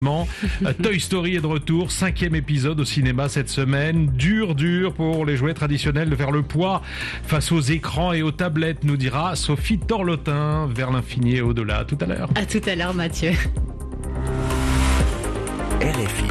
Toy Story est de retour, 5e épisode au cinéma cette semaine. Dur pour les jouets traditionnels de faire le poids face aux écrans et aux tablettes, nous dira Sophie Torlotin, vers l'infini et au-delà. À tout à l'heure. À tout à l'heure, Mathieu. RFI.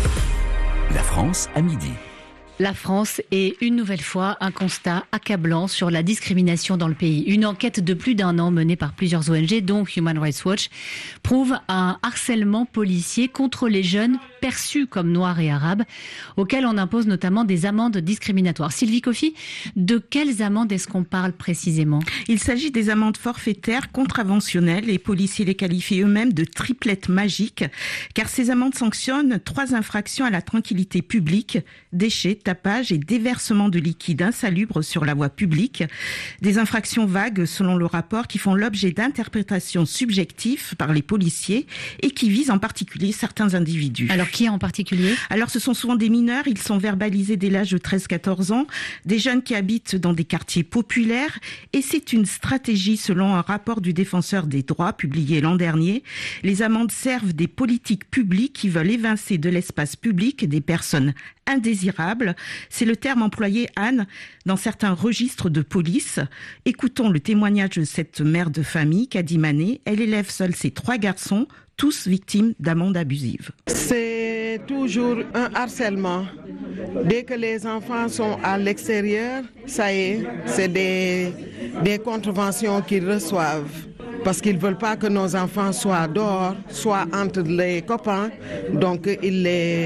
La France à midi. La France est une nouvelle fois un constat accablant sur la discrimination dans le pays. Une enquête de plus d'1 an menée par plusieurs ONG, dont Human Rights Watch, prouve un harcèlement policier contre les jeunes perçus comme noirs et arabes, auxquels on impose notamment des amendes discriminatoires. Sylvie Coffy, de quelles amendes est-ce qu'on parle précisément ? Il s'agit des amendes forfaitaires contraventionnelles. Les policiers les qualifient eux-mêmes de triplettes magiques, car ces amendes sanctionnent 3 infractions à la tranquillité publique: déchets, tapage et déversement de liquide insalubre sur la voie publique. Des infractions vagues selon le rapport qui font l'objet d'interprétations subjectives par les policiers et qui visent en particulier certains individus. Alors qui en particulier ? Alors ce sont souvent des mineurs, ils sont verbalisés dès l'âge de 13-14 ans, des jeunes qui habitent dans des quartiers populaires, et c'est une stratégie selon un rapport du Défenseur des droits publié l'an dernier. Les amendes servent des politiques publiques qui veulent évincer de l'espace public des personnes indésirables. C'est le terme employé, Anne, dans certains registres de police. Écoutons le témoignage de cette mère de famille, Kadi Mané. Elle élève seule ses 3 garçons, tous victimes d'amendes abusives. C'est toujours un harcèlement. Dès que les enfants sont à l'extérieur, ça y est, c'est des contraventions qu'ils reçoivent. Parce qu'ils ne veulent pas que nos enfants soient dehors, soit entre les copains. Donc, ils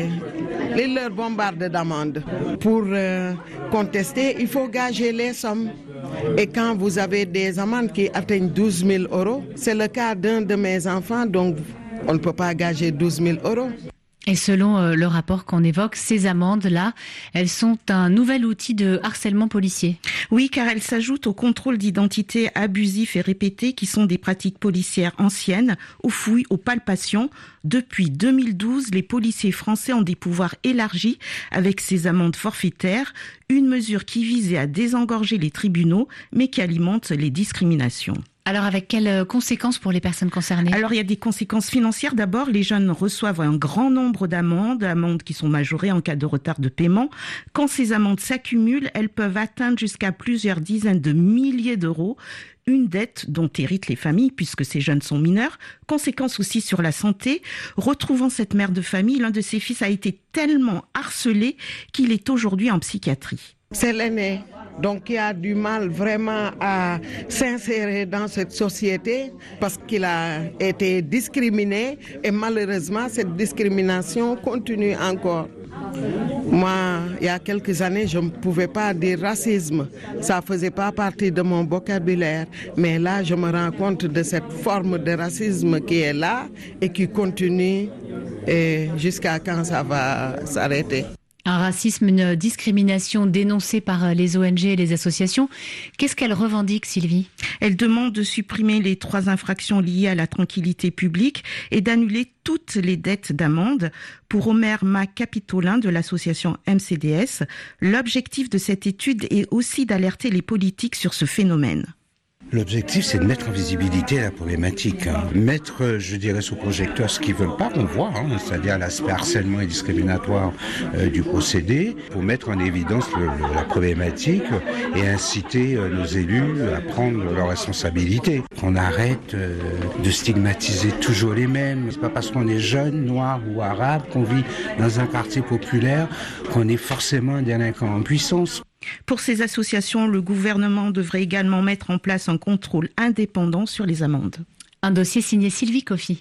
leur bombardent d'amendes. Pour contester, il faut gager les sommes. Et quand vous avez des amendes qui atteignent 12 000 €, c'est le cas d'un de mes enfants, donc on ne peut pas gager 12 000 €. Et selon le rapport qu'on évoque, ces amendes-là, elles sont un nouvel outil de harcèlement policier. Oui, car elles s'ajoutent aux contrôles d'identité abusifs et répétés qui sont des pratiques policières anciennes, aux fouilles, aux palpations. Depuis 2012, les policiers français ont des pouvoirs élargis avec ces amendes forfaitaires, une mesure qui visait à désengorger les tribunaux, mais qui alimente les discriminations. Alors, avec quelles conséquences pour les personnes concernées ? Alors, il y a des conséquences financières. D'abord, les jeunes reçoivent un grand nombre d'amendes qui sont majorées en cas de retard de paiement. Quand ces amendes s'accumulent, elles peuvent atteindre jusqu'à plusieurs dizaines de milliers d'euros. Une dette dont héritent les familles puisque ces jeunes sont mineurs. Conséquences aussi sur la santé. Retrouvant cette mère de famille, l'un de ses fils a été tellement harcelé qu'il est aujourd'hui en psychiatrie. C'est l'aîné, donc qui a du mal vraiment à s'insérer dans cette société parce qu'il a été discriminé et malheureusement cette discrimination continue encore. Moi, il y a quelques années, je ne pouvais pas dire racisme. Ça ne faisait pas partie de mon vocabulaire. Mais là, je me rends compte de cette forme de racisme qui est là et qui continue et jusqu'à quand ça va s'arrêter. Un racisme, une discrimination dénoncée par les ONG et les associations. Qu'est-ce qu'elle revendique, Sylvie ? Elle demande de supprimer les 3 infractions liées à la tranquillité publique et d'annuler toutes les dettes d'amende. Pour Omer Macapitolin de l'association MCDS, l'objectif de cette étude est aussi d'alerter les politiques sur ce phénomène. L'objectif, c'est de mettre en visibilité la problématique. Mettre, je dirais, sous projecteur ce qu'ils veulent pas qu'on voit, c'est-à-dire l'aspect harcèlement et discriminatoire du procédé, pour mettre en évidence la problématique et inciter nos élus à prendre leurs responsabilités. Qu'on arrête de stigmatiser toujours les mêmes. C'est pas parce qu'on est jeune, noir ou arabe, qu'on vit dans un quartier populaire, qu'on est forcément un délinquant en puissance. Pour ces associations, le gouvernement devrait également mettre en place un contrôle indépendant sur les amendes. Un dossier signé Sylvie Coffy.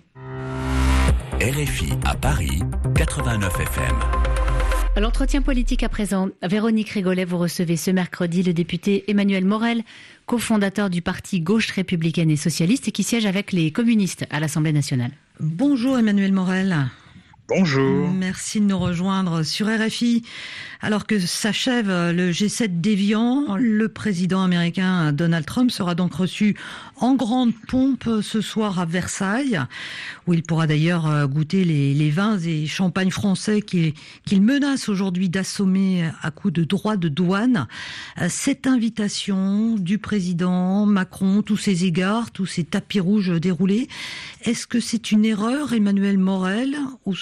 RFI à Paris, 89 FM. À l'entretien politique à présent, Véronique Régolet, vous recevez ce mercredi le député Emmanuel Morel, cofondateur du parti Gauche républicaine et socialiste et qui siège avec les communistes à l'Assemblée nationale. Bonjour Emmanuel Morel. Bonjour. Merci de nous rejoindre sur RFI. Alors que s'achève le G7 d'Évian, le président américain Donald Trump sera donc reçu en grande pompe ce soir à Versailles, où il pourra d'ailleurs goûter les vins et champagnes français qu'il menace aujourd'hui d'assommer à coups de droits de douane. Cette invitation du président Macron, tous ces égards, tous ces tapis rouges déroulés, est-ce que c'est une erreur, Emmanuel Morel, ou